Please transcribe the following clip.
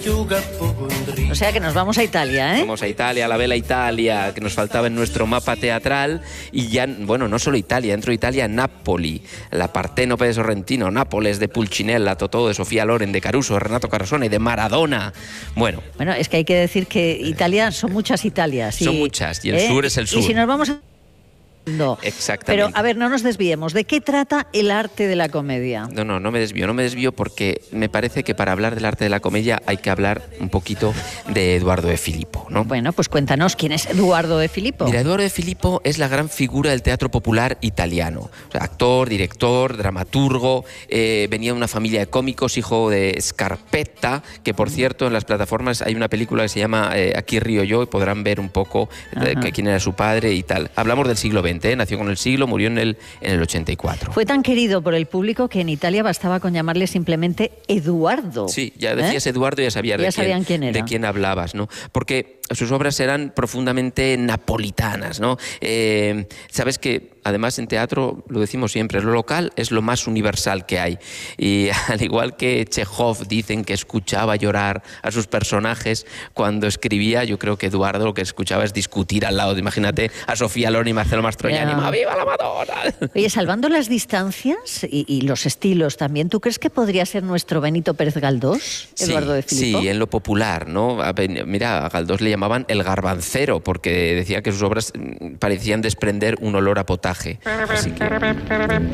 O sea que nos vamos a Italia, ¿eh? Vamos a Italia, a la Bella Italia, que nos faltaba en nuestro mapa teatral. Y ya, bueno, no solo Italia, dentro de Italia, Nápoli, la Partenope de Sorrentino, Nápoles de Pulcinella, Totò, de Sofía Loren, de Caruso, de Renato Carosone, de Maradona. Bueno, es que hay que decir que Italia son muchas Italias. Son muchas, y el sur es el sur. Y si nos vamos a... No. Exactamente. Pero, a ver, no nos desviemos. ¿De qué trata el arte de la comedia? No me desvío porque me parece que para hablar del arte de la comedia hay que hablar un poquito de Eduardo de Filippo, ¿no? Bueno, pues cuéntanos, ¿quién es Eduardo de Filippo? Mira, Eduardo de Filippo es la gran figura del teatro popular italiano. O sea, actor, director, dramaturgo, venía de una familia de cómicos, hijo de Scarpetta, que por cierto en las plataformas hay una película que se llama Aquí río yo, y podrán ver un poco quién era su padre y tal. Hablamos del siglo XX. Nació con el siglo, murió en el 84. Fue tan querido por el público que en Italia bastaba con llamarle simplemente Eduardo. Sí, ya decías Eduardo y ya sabían quién era. De quién hablabas, ¿no? Porque sus obras eran profundamente napolitanas, ¿no? Sabes que además en teatro, lo decimos siempre, lo local es lo más universal que hay. Y al igual que Chekhov dicen que escuchaba llorar a sus personajes cuando escribía, yo creo que Eduardo lo que escuchaba es discutir al lado. Imagínate a Sofía Loren y Marcelo Mastroianni. ¡Viva la Madonna! Oye, salvando las distancias y los estilos también, ¿tú crees que podría ser nuestro Benito Pérez Galdós, Eduardo de Filippo? Sí, en lo popular, ¿no? Mira, a Galdós le llamaban el garbancero porque decía que sus obras parecían desprender un olor a potaje. Así que...